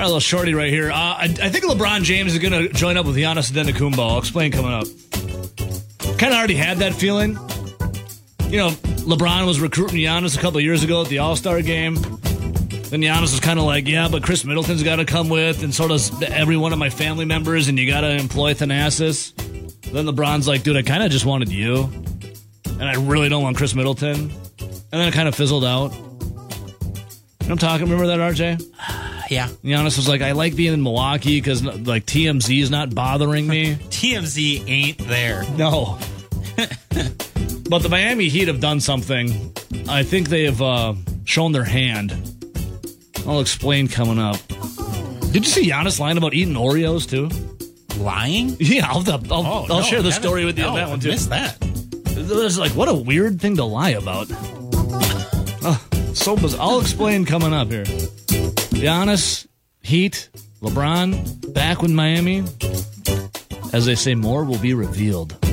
Got a little shorty right here. I think LeBron James is going to join up with Giannis Antetokounmpo. I'll explain coming up. Kind of already had that feeling. You know, LeBron was recruiting Giannis a couple of years ago at the All-Star game. Then Giannis was kind of like, yeah, but Chris Middleton's got to come with, and so does every one of my family members, and you got to employ Thanasis. Then LeBron's like, dude, I kind of just wanted you, and I really don't want Chris Middleton. And then it kind of fizzled out. You know what I'm talking? Remember that, RJ? Yeah. Giannis was like, I like being in Milwaukee because like TMZ is not bothering me. TMZ ain't there. No. But the Miami Heat have done something. I think they have shown their hand. I'll explain coming up. Did you see Giannis lying about eating Oreos too? Lying? Yeah, I'll share the story with you on that one too. I missed that. It's like, what a weird thing to lie about. So bizarre. I'll explain coming up here. Giannis, Heat, LeBron, back with Miami. As they say, more will be revealed.